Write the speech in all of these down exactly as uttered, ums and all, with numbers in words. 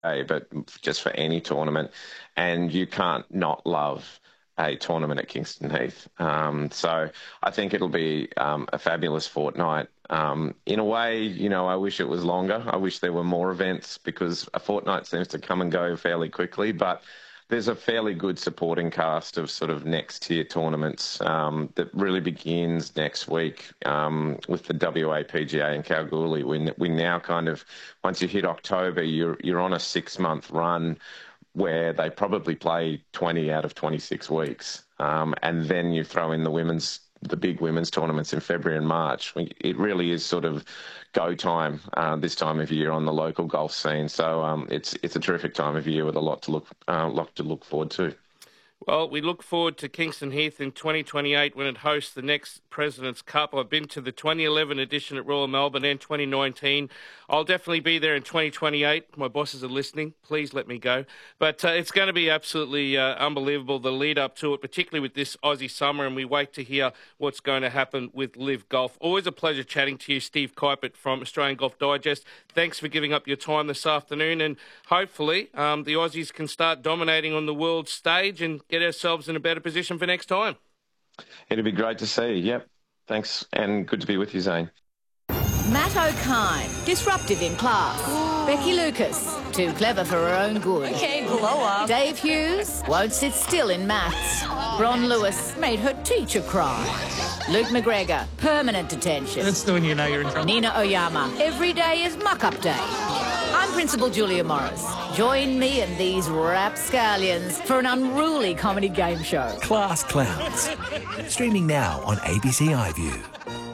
day, but just for any tournament. And you can't not love a tournament at Kingston Heath. Um, so I think it'll be um, a fabulous fortnight. Um, in a way, you know, I wish it was longer. I wish there were more events because a fortnight seems to come and go fairly quickly. But there's a fairly good supporting cast of sort of next tier tournaments um, that really begins next week um, with the W A P G A in Kalgoorlie. We, we now kind of, once you hit October, you're you're on a six month run where they probably play twenty out of twenty-six weeks. Um, and then you throw in the women's, the big women's tournaments in February and March. It really is sort of go time uh, this time of year on the local golf scene. So um, it's it's a terrific time of year with a lot to look uh, lot to look forward to. Well, we look forward to Kingston Heath in twenty twenty-eight when it hosts the next President's Cup. I've been to the twenty eleven edition at Royal Melbourne and twenty nineteen. I'll definitely be there in twenty twenty-eight. My bosses are listening. Please let me go. But uh, it's going to be absolutely uh, unbelievable, the lead up to it, particularly with this Aussie summer, and we wait to hear what's going to happen with Live Golf. Always a pleasure chatting to you, Steve Kuipert from Australian Golf Digest. Thanks for giving up your time this afternoon, and hopefully um, the Aussies can start dominating on the world stage and get ourselves in a better position for next time. It'd be great to see. Yep. Thanks, and good to be with you, Zane. Matt O'Kine, disruptive in class. Ooh. Becky Lucas, too clever for her own good. Okay, blow up. Dave Hughes won't sit still in maths. Ron Lewis made her teacher cry. Luke McGregor, permanent detention. That's the when you know you're in trouble. Nina Oyama, every day is muck-up day. I'm Principal Julia Morris. Join me and these rapscallions for an unruly comedy game show. Class Clowns. Streaming now on A B C iView.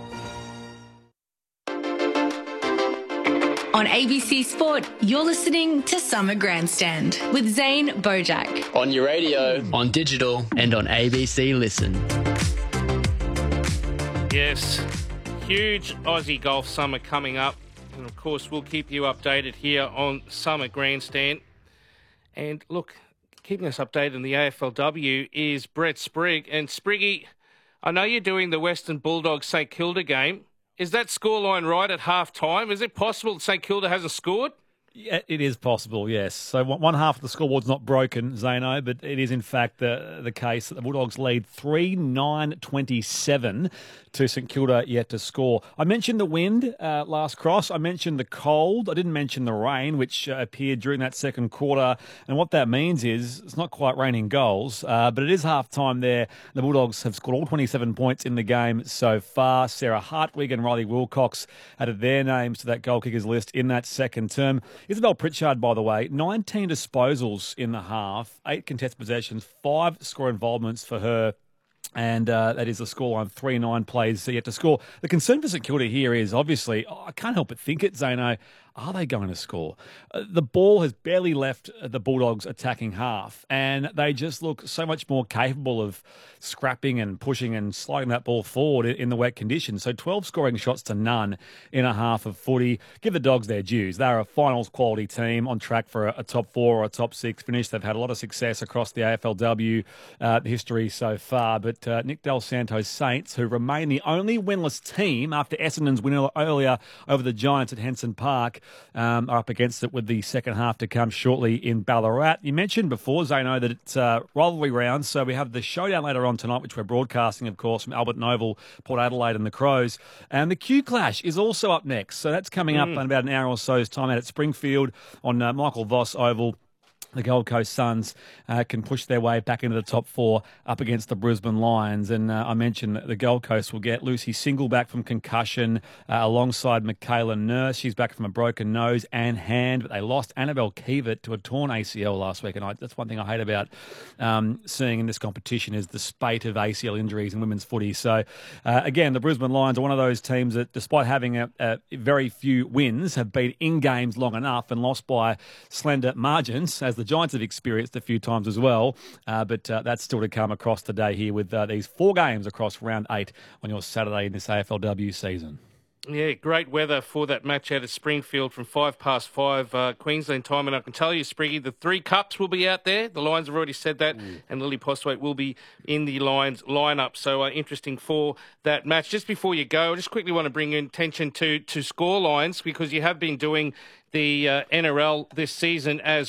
On A B C Sport, you're listening to Summer Grandstand with Zane Bojack. On your radio, on digital, and on A B C Listen. Yes, huge Aussie golf summer coming up. And, of course, we'll keep you updated here on Summer Grandstand. And, look, keeping us updated in the A F L W is Brett Sprigg. And, Spriggy, I know you're doing the Western Bulldogs St Kilda game. Is that scoreline right at half-time? Is it possible that St Kilda hasn't scored? Yeah, it is possible, yes. So one half of the scoreboard's not broken, Zano, but it is in fact the the case that the Bulldogs lead three nine twenty-seven to St Kilda yet to score. I mentioned the wind uh, last cross. I mentioned the cold. I didn't mention the rain, which uh, appeared during that second quarter. And what that means is it's not quite raining goals, uh, but it is half-time there. The Bulldogs have scored all twenty-seven points in the game so far. Sarah Hartwig and Riley Wilcox added their names to that goal kickers list in that second term. Isabel Pritchard, by the way, nineteen disposals in the half, eight contested possessions, five score involvements for her. And uh, that is the scoreline, three nine plays yet to score. The concern for St Kilda here is, obviously, oh, I can't help but think it, Zano, are they going to score? Uh, the ball has barely left the Bulldogs' attacking half, and they just look so much more capable of scrapping and pushing and sliding that ball forward in the wet conditions. So twelve scoring shots to none in a half of footy. Give the Dogs their dues. They're a finals quality team on track for a, a top four or a top six finish. They've had a lot of success across the A F L W uh, history so far. But uh, Nick Del Santo's Saints, who remain the only winless team after Essendon's win earlier over the Giants at Henson Park, um, are up against it with the second half to come shortly in Ballarat. You mentioned before, Zano, that it's uh, rivalry rounds, so we have the showdown later on tonight, which we're broadcasting, of course, from Albert Noble, Port Adelaide and the Crows. And the Q Clash is also up next, so that's coming up Mm. in about an hour or so's time out at Springfield on uh, Michael Voss Oval. The Gold Coast Suns uh, can push their way back into the top four up against the Brisbane Lions. And uh, I mentioned that the Gold Coast will get Lucy Single back from concussion uh, alongside Michaela Nurse. She's back from a broken nose and hand, but they lost Annabelle Kievert to a torn A C L last week. And I, that's one thing I hate about um, seeing in this competition is the spate of A C L injuries in women's footy. So, uh, again, the Brisbane Lions are one of those teams that, despite having a, a very few wins, have been in games long enough and lost by slender margins, as the Giants have experienced a few times as well, uh, but uh, that's still to come across today here with uh, these four games across round eight on your Saturday in this A F L W season. Yeah, great weather for that match out of Springfield from five past five uh, Queensland time. And I can tell you, Spriggy, the three cups will be out there. The Lions have already said that. Mm. And Lily Postwaite will be in the Lions lineup. So uh, interesting for that match. Just before you go, I just quickly want to bring your attention to, to score lines, because you have been doing the uh, N R L this season as